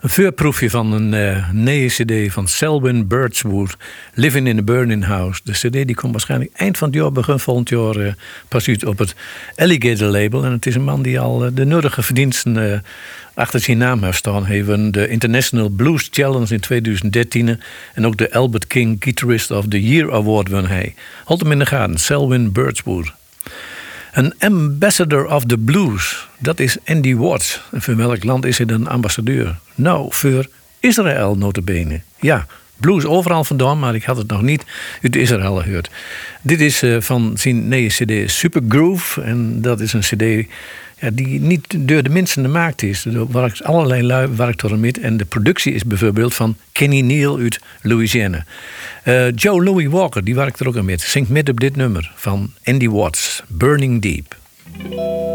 Een voorproefje van een nieuwe cd van Selwyn Birchwood, Living in a Burning House. De cd die komt waarschijnlijk eind van het jaar, begin volgend jaar pas uit op het Alligator label. En het is een man die al de nodige verdiensten achter zijn naam heeft staan. Hij won de International Blues Challenge in 2013 en ook de Albert King Guitarist of the Year Award won hij. Houd hem in de gaten, Selwyn Birchwood. Een ambassador of the blues, dat is Andy Watts. En voor welk land is hij dan ambassadeur? Nou, voor Israël notabene. Ja, blues overal vandaan, maar ik had het nog niet uit Israël gehoord. Dit is van zijn nieuwe cd Super Groove. En dat is een cd die niet door de mensen gemaakt is. Er werkt allerlei lui werkt door met. En de productie is bijvoorbeeld van Kenny Neal uit Louisiana. Joe Louis Walker, die werkt er ook aan met. Zingt met op dit nummer van Andy Watts, Burning Deep.